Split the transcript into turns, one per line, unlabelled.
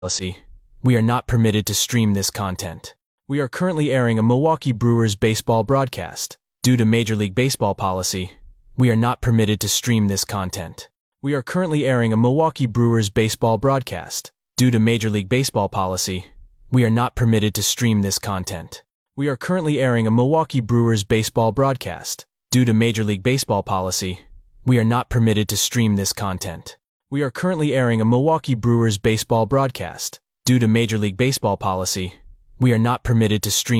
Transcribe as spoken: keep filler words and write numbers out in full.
policy. We are not permitted to stream this content. We are currently airing a Milwaukee Brewers baseball broadcast. Due to Major League Baseball policy, we are not permitted to stream this content. We are currently airing a Milwaukee Brewers baseball broadcast. Due to Major League Baseball policy, we are not permitted to stream this content. We are currently airing a Milwaukee Brewers baseball broadcast. Due to Major League Baseball policy, we are not permitted to stream this content. We are currently airing a Milwaukee Brewers baseball broadcast. Due to Major League Baseball policy, we are not permitted to stream